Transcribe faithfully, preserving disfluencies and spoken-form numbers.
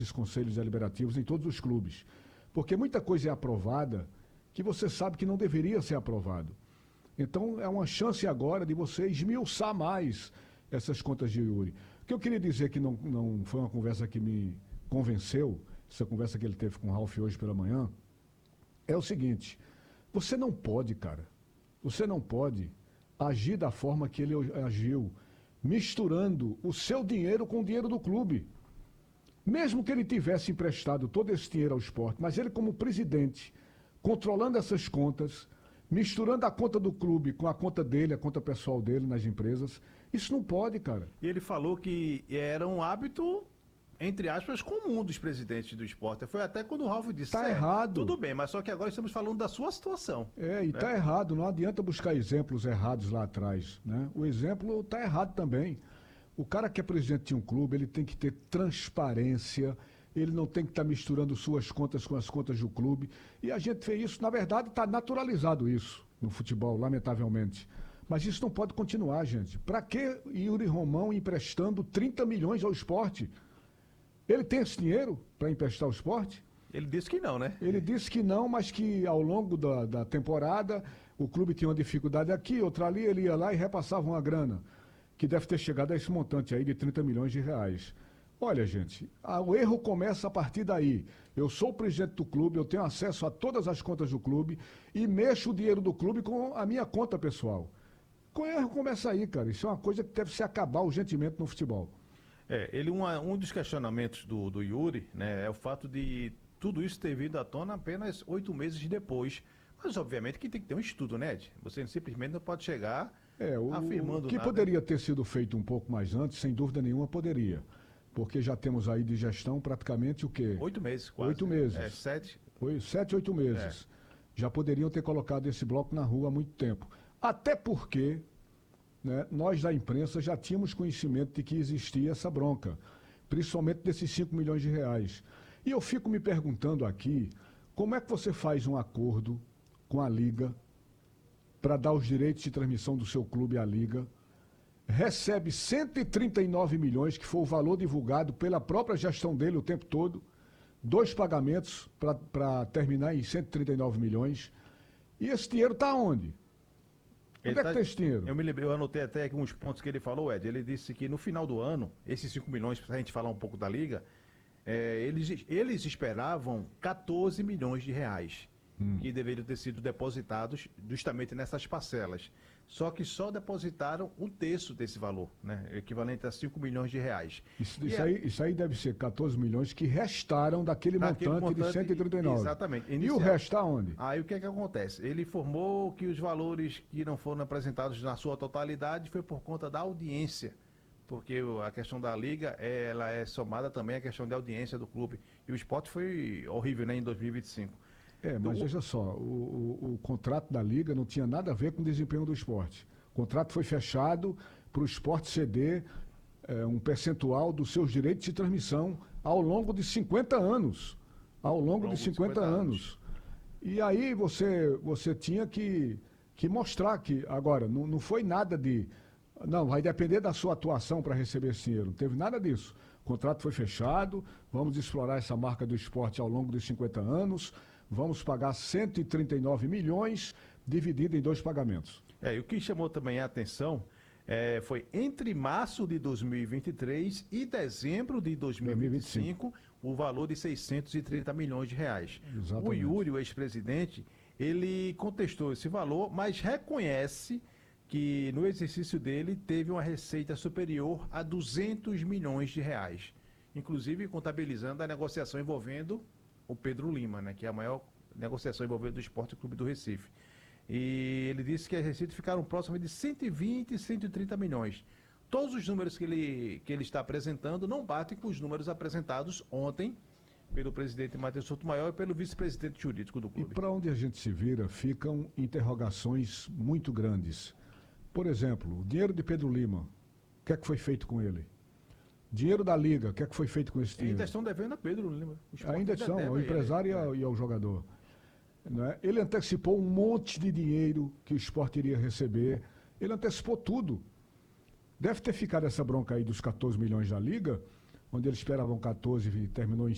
esses conselhos deliberativos em todos os clubes. Porque muita coisa é aprovada que você sabe que não deveria ser aprovado. Então, é uma chance agora de você esmiuçar mais essas contas de Yuri. O que eu queria dizer que não, não foi uma conversa que me convenceu, essa conversa que ele teve com o Ralf hoje pela manhã, é o seguinte: você não pode, cara, você não pode agir da forma que ele agiu, misturando o seu dinheiro com o dinheiro do clube. Mesmo que ele tivesse emprestado todo esse dinheiro ao esporte, mas ele como presidente, controlando essas contas, misturando a conta do clube com a conta dele, a conta pessoal dele nas empresas, isso não pode, cara. E ele falou que era um hábito, entre aspas, comum dos presidentes do esporte. Foi até quando o Ralf disse, Tá é, errado. tudo bem, mas só que agora estamos falando da sua situação. É, e né? tá errado, não adianta buscar exemplos errados lá atrás, né? O exemplo tá errado também. O cara que é presidente de um clube, ele tem que ter transparência, ele não tem que estar misturando suas contas com as contas do clube. E a gente vê isso, na verdade, está naturalizado isso no futebol, lamentavelmente. Mas isso não pode continuar, gente. Para que Yuri Romão emprestando trinta milhões ao esporte? Ele tem esse dinheiro para emprestar ao esporte? Ele disse que não, né? Ele disse que não, mas que ao longo da, da temporada o clube tinha uma dificuldade aqui, outra ali, ele ia lá e repassava uma grana, que deve ter chegado a esse montante aí de trinta milhões de reais. Olha, gente, a, o erro começa a partir daí. Eu sou o presidente do clube, eu tenho acesso a todas as contas do clube e mexo o dinheiro do clube com a minha conta pessoal. O erro começa aí, cara. Isso é uma coisa que deve se acabar urgentemente no futebol. É, ele, uma, um dos questionamentos do, do Yuri, né, é o fato de tudo isso ter vindo à tona apenas oito meses depois. Mas, obviamente, que tem que ter um estudo, né, Ed? Você simplesmente não pode chegar é, o, afirmando o que nada. poderia ter sido feito um pouco mais antes, sem dúvida nenhuma, poderia. Porque já temos aí de gestão praticamente o quê? Oito meses, quase. Oito meses. É, sete. Foi sete, oito meses. É. Já poderiam ter colocado esse bloco na rua há muito tempo. Até porque, né, nós da imprensa já tínhamos conhecimento de que existia essa bronca, principalmente desses cinco milhões de reais. E eu fico me perguntando aqui, como é que você faz um acordo com a Liga para dar os direitos de transmissão do seu clube à Liga, recebe cento e trinta e nove milhões, que foi o valor divulgado pela própria gestão dele o tempo todo, dois pagamentos para terminar em cento e trinta e nove milhões, e esse dinheiro está onde? Onde é que tem esse dinheiro? Eu me lembrei, eu anotei até aqui uns pontos que ele falou, Ed. Ele disse que no final do ano, esses cinco milhões, para a gente falar um pouco da Liga, é, eles, eles esperavam quatorze milhões de reais, hum. que deveriam ter sido depositados justamente nessas parcelas. Só que só depositaram um terço desse valor, né? Equivalente a cinco milhões de reais. Isso, isso, aí, isso aí deve ser quatorze milhões que restaram daquele, daquele montante, montante de cento e trinta e nove. Exatamente. Inicial. E o resto aonde? Aí o que é que acontece? Ele informou que os valores que não foram apresentados na sua totalidade foi por conta da audiência. Porque a questão da Liga, ela é somada também à questão da audiência do clube. E o esporte foi horrível, né, em dois mil e vinte e cinco. É, mas do... veja só, o, o, o contrato da Liga não tinha nada a ver com o desempenho do esporte. O contrato foi fechado para o esporte ceder é, um percentual dos seus direitos de transmissão ao longo de cinquenta anos. Ao longo, ao longo de cinquenta, de cinquenta anos. anos. E aí você, você tinha que, que mostrar que, agora, não, não foi nada de... Não, vai depender da sua atuação para receber esse dinheiro. Não teve nada disso. O contrato foi fechado, vamos explorar essa marca do esporte ao longo de cinquenta anos, vamos pagar cento e trinta e nove milhões, dividido em dois pagamentos. É, e o que chamou também a atenção é, foi entre março de dois mil e vinte e três e dezembro de dois mil e vinte e cinco, o valor de seiscentos e trinta milhões de reais. Exatamente. O Yuri, o ex-presidente, ele contestou esse valor, mas reconhece que no exercício dele teve uma receita superior a duzentos milhões de reais, inclusive contabilizando a negociação envolvendo o Pedro Lima, né, que é a maior negociação envolvendo o Esporte Clube do Recife. E ele disse que as receitas ficaram próximas de cento e vinte, cento e trinta milhões. Todos os números que ele, que ele está apresentando não batem com os números apresentados ontem pelo presidente Matheus Sotomayor e pelo vice-presidente jurídico do clube. E para onde a gente se vira, ficam interrogações muito grandes. Por exemplo, o dinheiro de Pedro Lima, o que é que foi feito com ele? Dinheiro da Liga, o que é que foi feito com esse dinheiro? Ainda estão devendo a Pedro Lima. Ainda estão, ao empresário ele. e ao jogador. Não é? Ele antecipou um monte de dinheiro que o esporte iria receber. Ele antecipou tudo. Deve ter ficado essa bronca aí dos quatorze milhões da Liga, onde eles esperavam quatorze e terminou em